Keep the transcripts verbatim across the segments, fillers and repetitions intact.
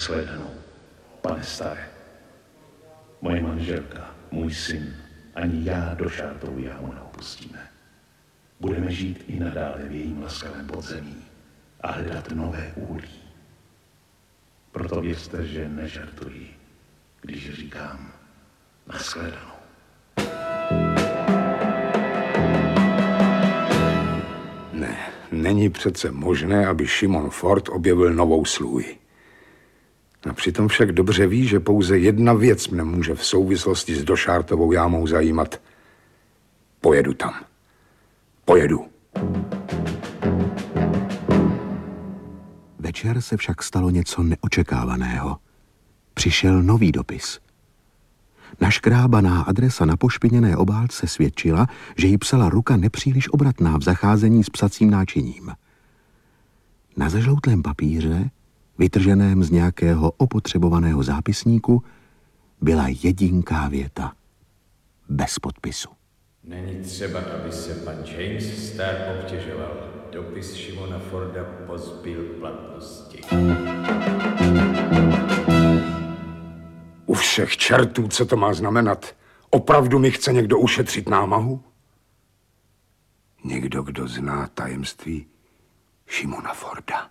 Nashledanou, pane staré. Moje manželka, můj syn, ani já do Šártovu jámu neopustíme. Budeme žít i nadále v jejím laskavém podzemí a hledat nové úlí. Proto věřte, že nežartuji, když říkám nashledanou. Ne, není přece možné, aby Šimon Ford objevil novou slůj. A přitom však dobře ví, že pouze jedna věc mne může v souvislosti s Došártovou jámou zajímat. Pojedu tam. Pojedu. Večer se však stalo něco neočekávaného. Přišel nový dopis. Naškrábaná adresa na pošpiněné obálce svědčila, že ji psala ruka nepříliš obratná v zacházení s psacím náčiním. Na zažloutlém papíře, vytrženém z nějakého opotřebovaného zápisníku, byla jedinká věta. Bez podpisu. Není třeba, aby se pan James Starr obtěžoval. Dopis Šimona Forda pozbyl platnosti. U všech čertů, co to má znamenat? Opravdu mi chce někdo ušetřit námahu? Někdo, kdo zná tajemství Šimona Forda.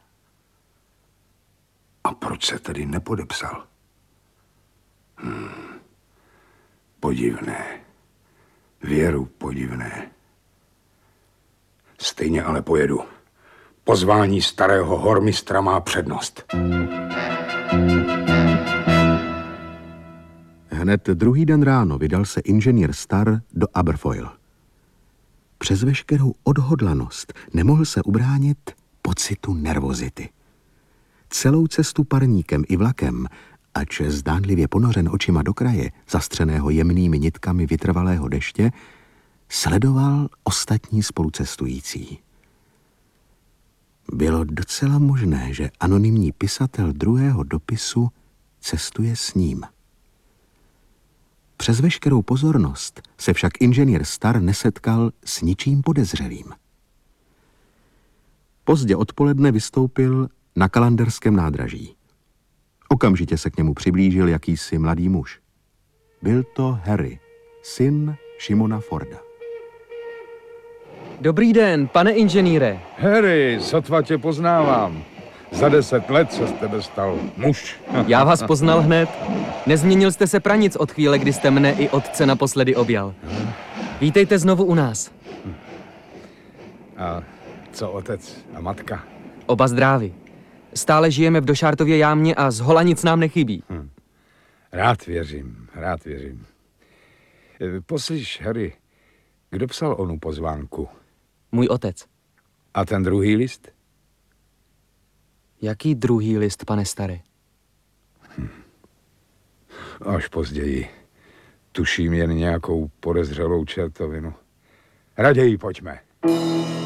A proč se tedy nepodepsal? Hmm. Podivné. Věru podivné. Stejně ale pojedu. Pozvání starého hormistra má přednost. Hned druhý den ráno vydal se inženýr Starr do Aberfoyle. Přes veškerou odhodlanost nemohl se ubránit pocitu nervozity. Celou cestu parníkem i vlakem, ač zdánlivě ponořen očima do kraje, zastřeného jemnými nitkami vytrvalého deště, sledoval ostatní spolucestující. Bylo docela možné, že anonymní pisatel druhého dopisu cestuje s ním. Přes veškerou pozornost se však inženýr Starr nesetkal s ničím podezřelým. Pozdě odpoledne vystoupil na Kalanderském nádraží. Okamžitě se k němu přiblížil jakýsi mladý muž. Byl to Harry, syn Šimona Forda. Dobrý den, pane inženýre. Harry, sotva tě poznávám. Za deset let se z tebe stal muž. Já vás poznal hned. Nezměnil jste se pranic od chvíle, kdy jste mne i otce naposledy objal. Vítejte znovu u nás. A co otec a matka? Oba zdraví. Stále žijeme v Došártově jámě a z hola nic nám nechybí. Hm. Rád věřím, rád věřím. Poslyš, Harry, kdo psal onu pozvánku? Můj otec. A ten druhý list? Jaký druhý list, pane starý? Hm. Až později. Tuším jen nějakou podezřelou čertovinu. Raději pojďme.